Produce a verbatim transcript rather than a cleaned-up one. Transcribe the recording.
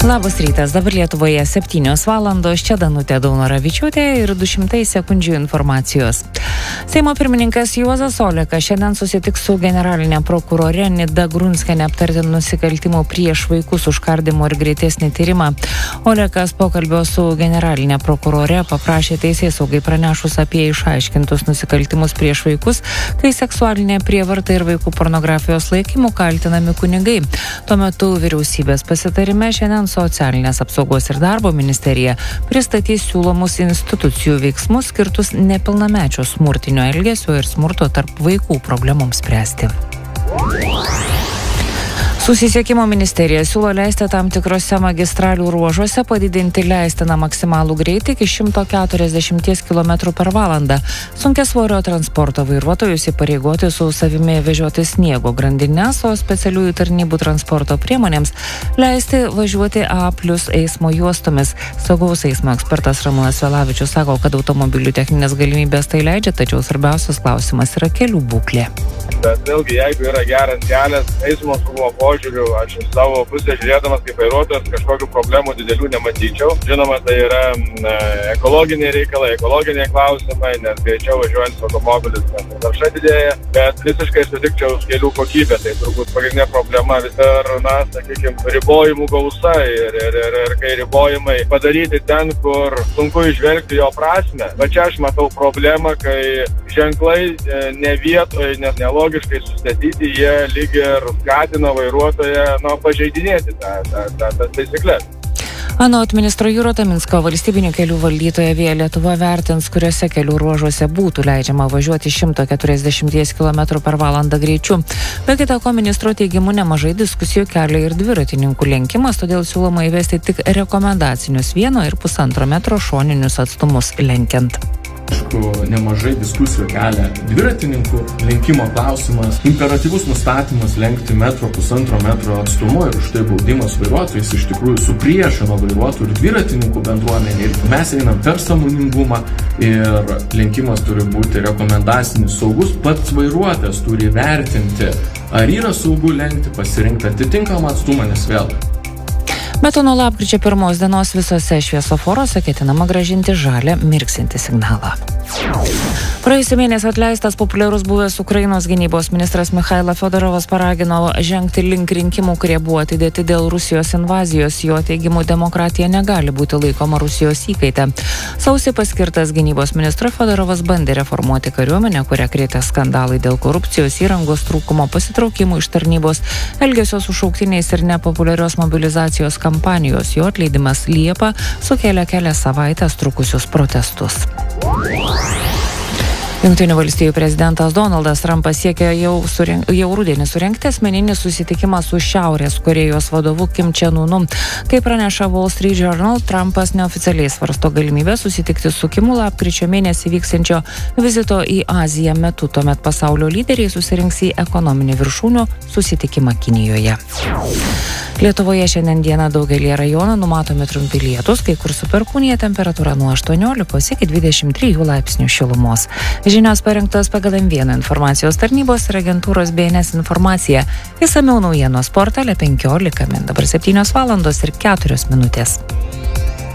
Labas rytas, dabar Lietuvoje septynios valandos, čia Danutė Daunoravičiūtė ir du šimtai sekundžių informacijos. Seimo pirmininkas Juozas Olekas šiandien susitiks su generalinė prokurore Nida Grunskiene aptarti nusikaltimų prieš vaikus užkardimo ir greitesnį tyrimą. Olekas pokalbio su generalinė prokurore paprašė teisėsaugai pranešus apie išaiškintus nusikaltimus prieš vaikus, kai seksualinė prievarta ir vaikų pornografijos laikymų kaltinami kunigai. Tuo metu vyriausybės pasitarime šiandien Socialinės apsaugos ir darbo ministerija pristatys siūlomus institucijų veiksmus skirtus nepilnamečio smurtinio elgesio ir smurto tarp vaikų problemoms spręsti. Susisiekimo ministerija siūlo leisti tam tikrose magistralių ruožuose padidinti leistiną maksimalų greitį iki šimto keturiasdešimties kilometrų per valandą. Sunkiasvorio transporto vairuotojus įpareigoti su savimi vežioti sniego grandines, o specialiųjų tarnybų transporto priemonėms leisti važiuoti A plus eismo juostomis. Saugaus eismo ekspertas Ramūnas Vėlavičius sako, kad automobilių techninės galimybės tai leidžia, tačiau svarbiausias klausimas yra kelių būklė. Bet vėlgi, jeigu yra geras kelias, eismo saugumo požiūriu, aš iš savo pusės žiūrėdamas kaip vairuotojas kažkokių problemų didelių nematyčiau. Žinoma, tai yra e, ekologiniai reikalai, ekologiniai klausimai, nes greičiau važiuojant automobilis, nes tarša didėja, bet visiškai sutikčiau kelių kokybę. Tai turbūt pagrindinė problema vis dar, na, sakykime, ribojimų gausa ir, ir, ir, ir kai ribojimai padaryti ten, kur sunku išvelgti jo prasmę. Va čia aš matau problemą, kai ženklai e, ne vietoje, nes nelogiškai sustatyti, jie lyg ir skatina vairuotoją nu, pažeidinėti tą, tą, tą, tą taisyklės. Anot ministro Juro Taminsko, valstybinių kelių valdytoja Via Lietuva vertins, kuriuose kelių ruožuose būtų leidžiama važiuoti šimto keturiasdešimties kilometrų per valandą greičiu. Be kita ko, ministro teigimu nemažai diskusijų kelia ir dviratininkų lenkimas, todėl siūloma įvesti tik rekomendacinius vieno ir pusantro metro šoninius atstumus lenkiant. Aišku, nemažai diskusijų kelia dviratininkų lenkimo klausimas, imperatyvus nustatymas lenkti metro, pusantro metro atstumu ir už tai baudimas vairuotojais iš tikrųjų supriešino vairuotojų ir dviratininkų bendruomenį. Ir mes einam per sąmoningumą ir lenkimas turi būti rekomendacinis saugus, pats vairuotojas turi vertinti, ar yra saugu lenkti, pasirinkti atitinkamą atstumą, nes vėl. Bet nuo lapkričio pirmos dienos visose šviesoforuose ketinama grąžinti žalią mirksintį signalą. Praėjusį mėnesį atleistas populiarus buvęs Ukrainos gynybos ministras Michailo Fiodorovas paragino žengti link rinkimų, kurie buvo atidėti dėl Rusijos invazijos. Jo teigimu, demokratija negali būti laikoma Rusijos įkaite. Sausį paskirtas gynybos ministru Fiodorovas bandė reformuoti kariuomenę, kurią krėtė skandalai dėl korupcijos, įrangos trūkumo, pasitraukimų iš tarnybos, elgesio su šauktiniais ir nepopuliarios mobilizacijos kampanijos. Jo atleidimas Liepą sukėlė kelias savaitės trukusius protestus. Jungtinių valstijų prezidentas Donaldas Trumpas siekia jau, sureng, jau rudenį surengti asmeninį susitikimą su Šiaurės Korėjos vadovu Kim Chen Unu. Kaip praneša Wall Street Journal, Trumpas neoficialiai svarsto galimybę susitikti su Kimu lapkričio mėnesį vyksančio vizito į Aziją metu. Tuomet pasaulio lyderiai susirinks į ekonominį viršūnių susitikimą Kinijoje. Lietuvoje šiandien dieną daugelį rajonų numatomi trumpi lietūs, kai kur su perkūnija, temperatūra nuo aštuoniolikos iki dvidešimt trijų laipsnių šilumos. Žinios parengtos pagal M vieną informacijos tarnybos ir agentūros B N S informaciją. Išsamiau naujienos portale penkiolika min. Dabar septynios valandos ir keturios minutės.